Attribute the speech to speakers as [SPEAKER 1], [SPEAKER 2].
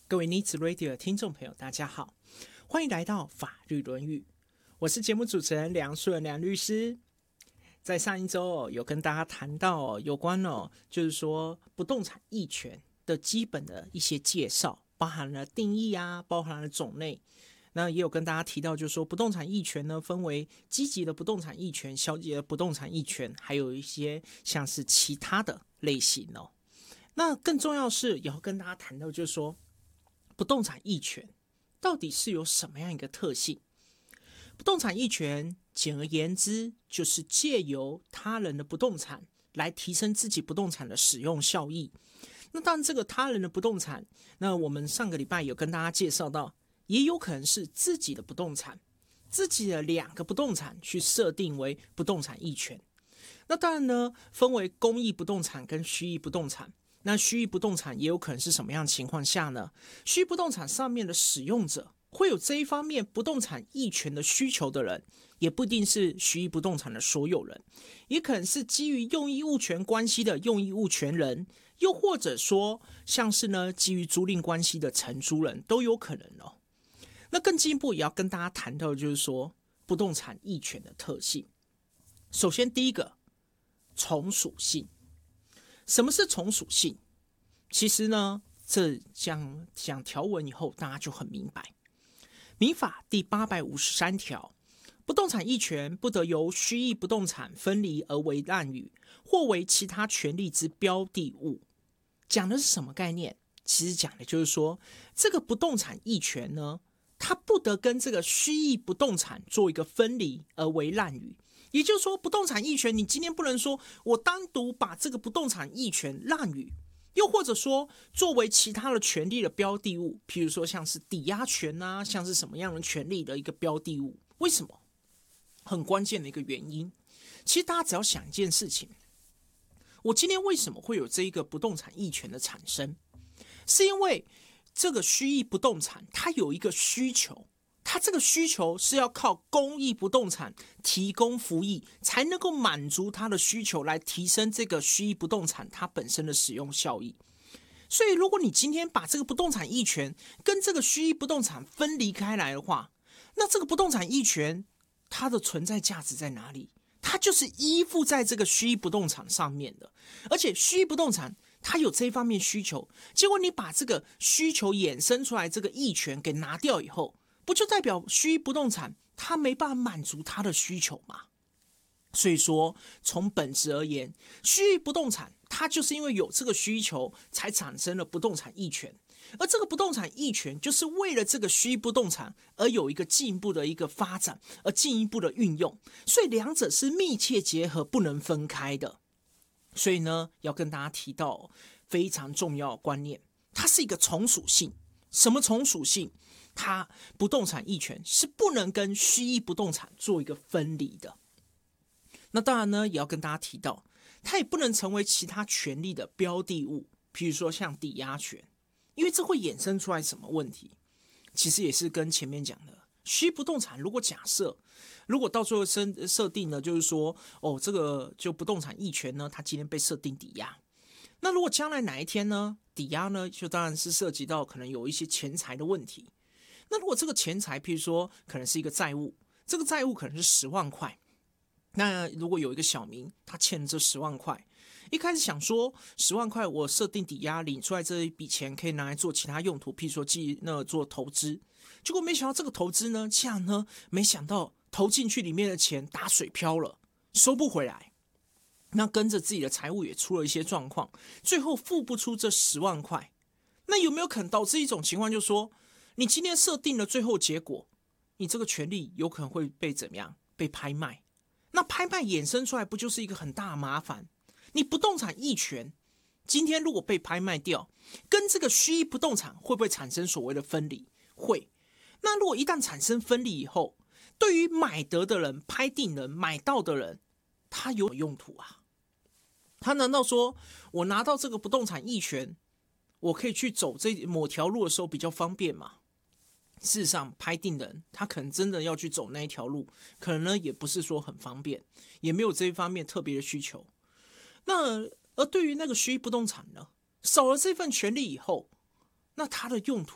[SPEAKER 1] 各位尼子 Radio 的听众朋友，大家好，欢迎来到法律论语，我是节目主持人梁顺梁律师。在上一周有跟大家谈到有关就是说不动产役权的基本的一些介绍，包含了定义啊，包含了种类。那也有跟大家提到，就是说不动产役权呢，分为积极的不动产役权、消极的不动产役权，还有一些像是其他的类型哦。那更重要的是，也要跟大家谈到，就是说不动产役权到底是有什么样一个特性？不动产役权简而言之，就是借由他人的不动产来提升自己不动产的使用效益。那当然，这个他人的不动产，那我们上个礼拜有跟大家介绍到，也有可能是自己的不动产，自己的2个不动产去设定为不动产役权。那当然呢，分为公益不动产跟虚益不动产。那虚益不动产也有可能是什么样的情况下呢？虚益不动产上面的使用者会有这一方面不动产役权的需求的人，也不一定是虚益不动产的所有人，也可能是基于用益物权关系的用益物权人，又或者说像是呢基于租赁关系的承租人都有可能哦。那更进一步也要跟大家谈到，就是说不动产役权的特性。首先第一个，从属性。什么是从属性？其实呢，这讲条文以后，大家就很明白。民法第853条，不动产役权不得由虚益不动产分离而为滥竽，或为其他权利之标的物。讲的是什么概念？其实讲的就是说，这个不动产役权呢，它不得跟这个虚益不动产做一个分离而为滥竽。也就是说，不动产役权，你今天不能说我单独把这个不动产役权滥竽，又或者说作为其他的权利的标的物，譬如说像是抵押权啊，像是什么样的权利的一个标的物。为什么？很关键的一个原因，其实大家只要想一件事情，我今天为什么会有这一个不动产役权的产生？是因为这个虚益不动产它有一个需求，它这个需求是要靠公益不动产提供服役，才能够满足它的需求，来提升这个虚益不动产它本身的使用效益。所以如果你今天把这个不动产役权跟这个虚益不动产分离开来的话，那这个不动产役权它的存在价值在哪里？它就是依附在这个虚益不动产上面的，而且虚益不动产它有这一方面需求，结果你把这个需求衍生出来这个役权给拿掉以后，不就代表虚益不动产它没办法满足它的需求吗？所以说从本质而言，虚益不动产它就是因为有这个需求才产生了不动产役权，而这个不动产役权就是为了这个虚益不动产而有一个进一步的一个发展，而进一步的运用，所以两者是密切结合，不能分开的。所以呢，要跟大家提到非常重要的观念，它是一个从属性。什么从属性？它不动产役权是不能跟虚益不动产做一个分离的。那当然呢，也要跟大家提到，它也不能成为其他权利的标的物，譬如说像抵押权，因为这会衍生出来什么问题？其实也是跟前面讲的，虚益不动产如果假设，如果到最后设定呢，就是说，这个就不动产役权呢，它今天被设定抵押，那如果将来哪一天呢，抵押呢，就当然是涉及到可能有一些钱财的问题。那如果这个钱财，譬如说可能是一个债务，这个债务可能是10万块，那如果有一个小民，他欠这10万块，一开始想说10万块我设定抵押，领出来这一笔钱可以拿来做其他用途，譬如说做投资，结果没想到这个投资呢，这样呢，没想到投进去里面的钱打水漂了，收不回来，那跟着自己的财务也出了一些状况，最后付不出这10万块。那有没有可能导致一种情况，就是说你今天设定了最后结果，你这个权利有可能会被怎么样？被拍卖。那拍卖衍生出来不就是一个很大的麻烦？你不动产役权今天如果被拍卖掉，跟这个虚益不动产会不会产生所谓的分离？会。那如果一旦产生分离以后，对于买得的人、拍定人、买到的人，他有用途啊？他难道说我拿到这个不动产役权，我可以去走这某条路的时候比较方便吗？事实上，拍定人他可能真的要去走那一条路，可能呢也不是说很方便，也没有这一方面特别的需求。那而对于那个虚益不动产呢，少了这份权利以后，那它的用途